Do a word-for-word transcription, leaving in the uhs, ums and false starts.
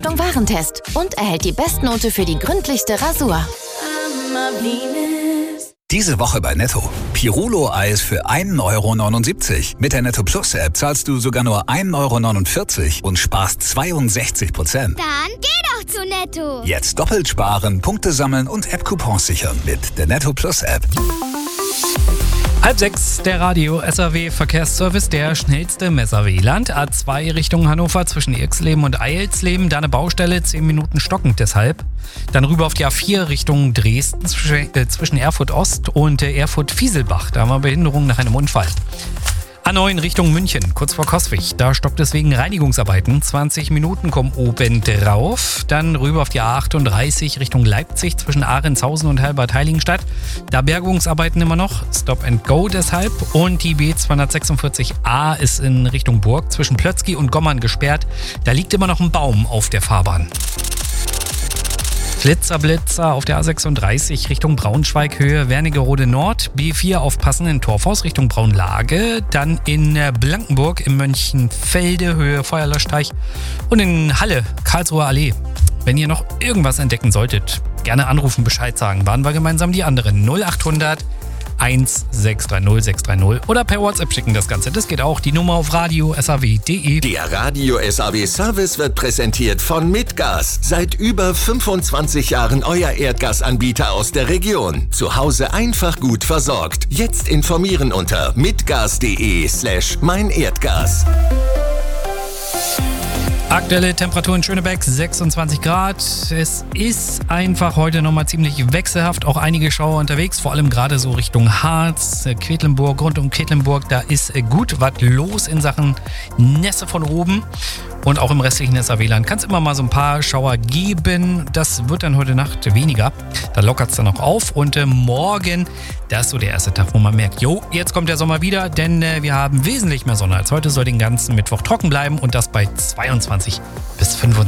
Achtung Warentest und erhält die Bestnote für die gründlichste Rasur. Diese Woche bei Netto. Pirulo-Eis für ein Euro neunundsiebzig. Mit der Netto Plus App zahlst du sogar nur ein Euro neunundvierzig und sparst zweiundsechzig Prozent. Dann geh doch zu Netto. Jetzt doppelt sparen, Punkte sammeln und App-Coupons sichern mit der Netto Plus App. Halb sechs, der Radio S A W Verkehrsservice, der schnellste Messer-W-Land. A zwei Richtung Hannover zwischen Irxleben und Eilsleben, da eine Baustelle, zehn Minuten stockend deshalb. Dann rüber auf die A vier Richtung Dresden zwischen Erfurt Ost und Erfurt-Fieselbach, da haben wir Behinderung nach einem Unfall. A neun Richtung München, kurz vor Coswig. Da stockt es wegen Reinigungsarbeiten. zwanzig Minuten kommen oben drauf. Dann rüber auf die A achtunddreißig Richtung Leipzig zwischen Ahrentshausen und Herbert-Heiligenstadt. Da Bergungsarbeiten immer noch. Stop and go deshalb. Und die B zweihundertsechsundvierzig A ist in Richtung Burg zwischen Plötzky und Gommern gesperrt. Da liegt immer noch ein Baum auf der Fahrbahn. Flitzer-Blitzer auf der A sechsunddreißig Richtung Braunschweig, Höhe Wernigerode Nord. B vier aufpassen in Torfhaus Richtung Braunlage. Dann in Blankenburg im Mönchenfelde, Höhe Feuerlöschteich. Und in Halle, Karlsruher Allee. Wenn ihr noch irgendwas entdecken solltet, gerne anrufen, Bescheid sagen. Waren wir gemeinsam die anderen. null achthundert eins sechs drei null sechs drei null oder per WhatsApp schicken das Ganze. Das geht auch. Die Nummer auf radio S A W punkt de. Der Radio S A W Service wird präsentiert von Mitgas. Seit über fünfundzwanzig Jahren euer Erdgasanbieter aus der Region. Zu Hause einfach gut versorgt. Jetzt informieren unter mitgas.de slash mein Erdgas. Aktuelle Temperatur in Schönebeck sechsundzwanzig Grad. Es ist einfach heute nochmal ziemlich wechselhaft. Auch einige Schauer unterwegs, vor allem gerade so Richtung Harz, Quedlinburg, rund um Quedlinburg. Da ist gut was los in Sachen Nässe von oben. Und auch im restlichen S A W-Land kann es immer mal so ein paar Schauer geben. Das wird dann heute Nacht weniger. Da lockert es dann auch auf. Und äh, morgen, das ist so der erste Tag, wo man merkt, jo, jetzt kommt der Sommer wieder. Denn äh, wir haben wesentlich mehr Sonne als heute. Soll den ganzen Mittwoch trocken bleiben. Und das bei zweiundzwanzig bis fünfundzwanzig.